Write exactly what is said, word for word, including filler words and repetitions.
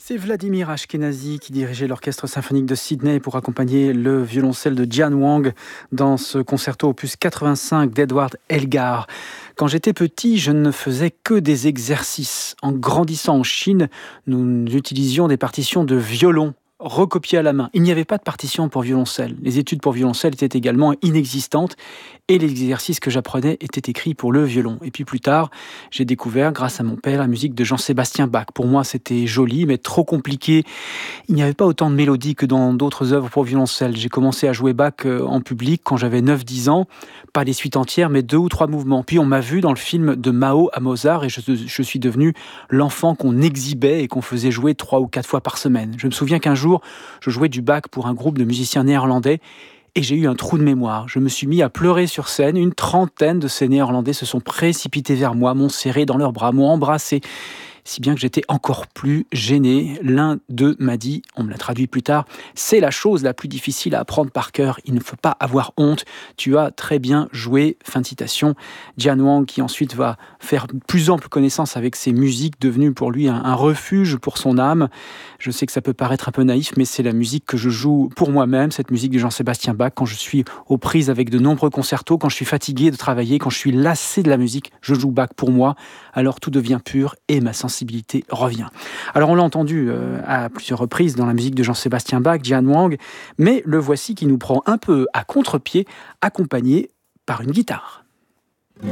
C'est Vladimir Ashkenazy qui dirigeait l'orchestre symphonique de Sydney pour accompagner le violoncelle de Jian Wang dans ce concerto opus quatre-vingt-cinq d'Edward Elgar. Quand j'étais petit, je ne faisais que des exercices. En grandissant en Chine, nous utilisions des partitions de violon recopiées à la main. Il n'y avait pas de partition pour violoncelle. Les études pour violoncelle étaient également inexistantes et les exercices que j'apprenais étaient écrits pour le violon. Et puis plus tard, j'ai découvert, grâce à mon père, la musique de Jean-Sébastien Bach. Pour moi, c'était joli, mais trop compliqué. Il n'y avait pas autant de mélodies que dans d'autres œuvres pour violoncelle. J'ai commencé à jouer Bach en public quand j'avais neuf dix ans. Pas les suites entières, mais deux ou trois mouvements. Puis on m'a vu dans le film de Mao à Mozart et je, je suis devenu l'enfant qu'on exhibait et qu'on faisait jouer trois ou quatre fois par semaine. Je me souviens qu'un jour, je jouais du Bach pour un groupe de musiciens néerlandais et j'ai eu un trou de mémoire. Je me suis mis à pleurer sur scène. Une trentaine de ces Néerlandais se sont précipités vers moi, m'ont serré dans leurs bras, m'ont embrassé. Si bien que j'étais encore plus gêné. L'un d'eux m'a dit, on me l'a traduit plus tard, « C'est la chose la plus difficile à apprendre par cœur. Il ne faut pas avoir honte. Tu as très bien joué. » Fin de citation. Jian Wang, qui ensuite va faire plus ample connaissance avec ses musiques, devenues pour lui un, un refuge pour son âme. Je sais que ça peut paraître un peu naïf, mais c'est la musique que je joue pour moi-même, cette musique de Jean-Sébastien Bach, quand je suis aux prises avec de nombreux concertos, quand je suis fatigué de travailler, quand je suis lassé de la musique, je joue Bach pour moi. Alors tout devient pur et ma sensibilité revient. Alors on l'a entendu euh, à plusieurs reprises dans la musique de Jean-Sébastien Bach, Jian Wang, mais le voici qui nous prend un peu à contre-pied, accompagné par une guitare.